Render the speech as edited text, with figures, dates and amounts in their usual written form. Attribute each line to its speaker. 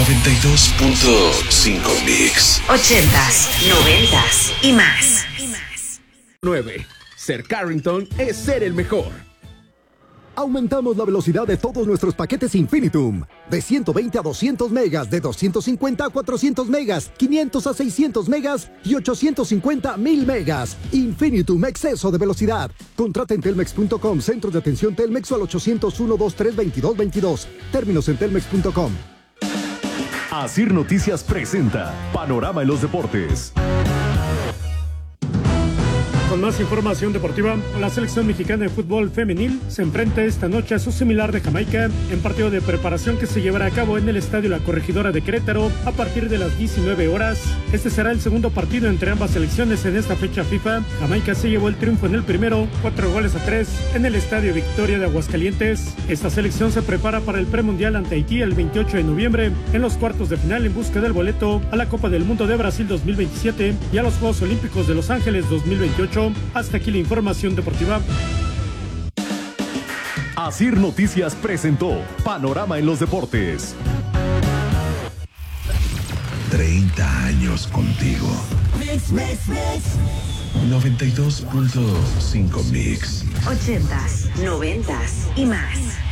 Speaker 1: 92.5 Mix.
Speaker 2: 80s, 90s y más.
Speaker 3: 9. Ser Carrington es ser el mejor.
Speaker 4: Aumentamos la velocidad de todos nuestros paquetes Infinitum. De 120 a 200 megas, de 250 a 400 megas, 500 a 600 megas y 850 a 1000 megas. Infinitum, exceso de velocidad. Contrata en telmex.com, centros de atención Telmex o al 801-2322-22. Términos en telmex.com.
Speaker 5: Asir Noticias presenta Panorama en los Deportes.
Speaker 6: Con más información deportiva, la selección mexicana de fútbol femenil se enfrenta esta noche a su similar de Jamaica en partido de preparación que se llevará a cabo en el Estadio La Corregidora de Querétaro a partir de las 19 horas. Este será el segundo partido entre ambas selecciones en esta fecha FIFA. Jamaica se llevó el triunfo en el primero, 4-3 en el Estadio Victoria de Aguascalientes. Esta selección se prepara para el premundial ante Haití el 28 de noviembre en los cuartos de final en busca del boleto a la Copa del Mundo de Brasil 2027 y a los Juegos Olímpicos de Los Ángeles 2028. Hasta aquí la información deportiva.
Speaker 5: Asir Noticias presentó Panorama en los Deportes.
Speaker 1: 30 años contigo. 92.5 Mix.
Speaker 2: 80s, 90s y más.